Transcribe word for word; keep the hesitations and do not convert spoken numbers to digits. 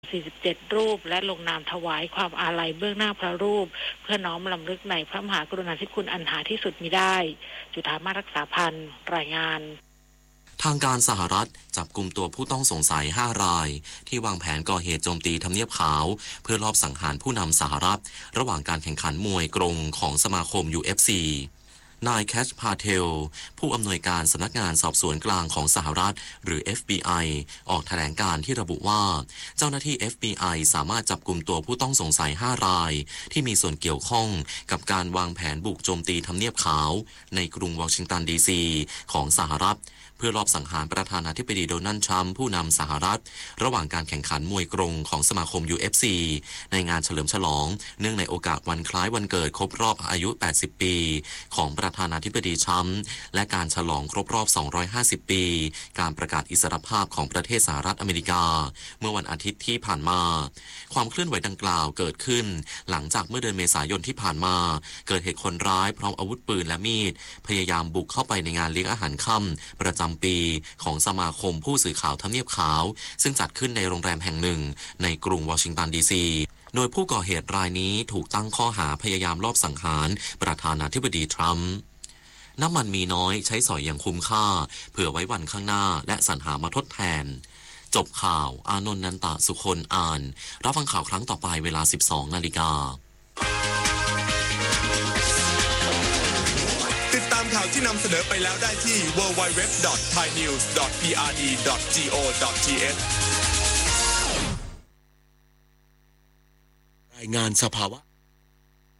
สี่สิบเจ็ด รูปและลงนามถวายความอาลัยเบื้องหน้าพระรูปเพื่อน้อมรำลึกในพระมหากรุณาธิคุณอันหาที่สุดมิได้ จุฑามาสรักษาพันธ์รายงานทางการสหรัฐจับกุมตัวผู้ต้องสงสัยห้ารายที่วางแผนก่อเหตุโจมตีทำเนียบขาวเพื่อลอบสังหารผู้นำสหรัฐระหว่างการแข่งขันมวยกรงของสมาคม ยู เอฟ ซี นายแคชพาเทลผู้อำนวยการสำนักงานสอบสวนกลางของสหรัฐหรือ เอฟ บี ไอ ออกแถลงการณ์ที่ระบุว่าเจ้าหน้าที่ เอฟ บี ไอ สามารถจับกุมตัวผู้ต้องสงสัยห้ารายที่มีส่วนเกี่ยวข้องกับการวางแผนบุกโจมตีทำเนียบขาวในกรุงวอชิงตันดีซีของสหรัฐเพื่อลอบสังหารประธานาธิบดีโดนัลด์ทรัมป์ผู้นำสหรัฐระหว่างการแข่งขันมวยกรงของสมาคม ยู เอฟ ซี ในงานเฉลิมฉลองเนื่องในโอกาสวันคล้ายวันเกิดครบรอบอายุแปดสิบปีของประธานาธิบดีทรัมป์และการฉลองครบรอบสองร้อยห้าสิบปีการประกาศอิสรภาพของประเทศสหรัฐอเมริกาเมื่อวันอาทิตย์ที่ผ่านมาความเคลื่อนไหวดังกล่าวเกิดขึ้นหลังจากเมื่อเดือนเมษายนที่ผ่านมาเกิดเหตุคนร้ายพร้อมอาวุธปืนและมีดพยายามบุกเข้าไปในงานเลี้ยงอาหารค่ำประจำปีของสมาคมผู้สื่อข่าวทำเนียบขาวซึ่งจัดขึ้นในโรงแรมแห่งหนึ่งในกรุงวอชิงตันดีซีโดยผู้ก่อเหตุรายนี้ถูกตั้งข้อหาพยายามลอบสังหารประธานาธิบดีทรัมป์น้ำมันมีน้อยใช้สอยอย่างคุ้มค่าเผื่อไว้วันข้างหน้าและสรรหามาทดแทนจบข่าวอานนท์นันตะสุคนอ่านรับฟังข่าวครั้งต่อไปเวลา สิบสองนาฬิกาติดตามข่าวที่นำเสนอไปแล้วได้ที่ ดับเบิลยู ดับเบิลยู ดับเบิลยู ดอท ไทยนิวส์ ดอท พี อาร์ ดี ดอท จี โอ ดอท ที เอช รายงานสภาวะ